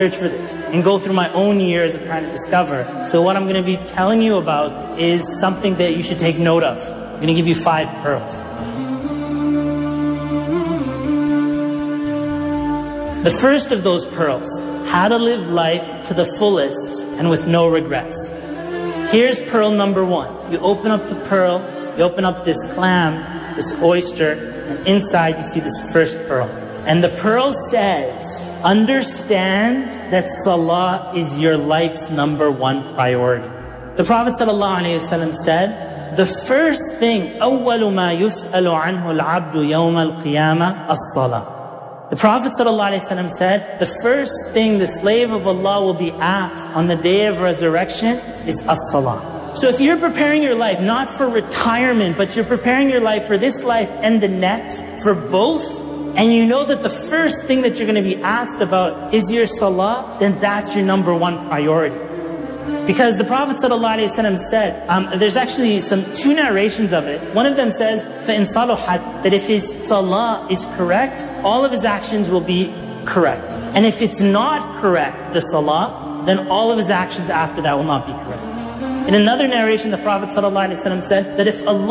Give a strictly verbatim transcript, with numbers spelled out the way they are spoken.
search for this and go through my own years of trying to discover. So what I'm going to be telling you about is something that you should take note of. I'm going to give you five pearls. The first of those pearls, how to live life to the fullest and with no regrets. Here's pearl number one. You open up the pearl, you open up this clam, this oyster, and inside you see this first pearl. And the pearl says, understand that salah is your life's number one priority. The Prophet ﷺ said, the first thing, أَوَّلُ مَا يُسْأَلُ عَنْهُ الْعَبْدُ يَوْمَ الْقِيَامَةِ الصَّلَاةِ. The Prophet ﷺ said, the first thing the slave of Allah will be asked on the day of resurrection is as-salah. So if you're preparing your life not for retirement, but you're preparing your life for this life and the next, for both, and you know that the first thing that you're going to be asked about is your salah, then that's your number one priority. Because the Prophet ﷺ said, um, there's actually some two narrations of it. One of them says, فَإِنْ صَلُحَتْ, that if his salah is correct, all of his actions will be correct. And if it's not correct, the salah, then all of his actions after that will not be correct. In another narration, the Prophet ﷺ said that if Allah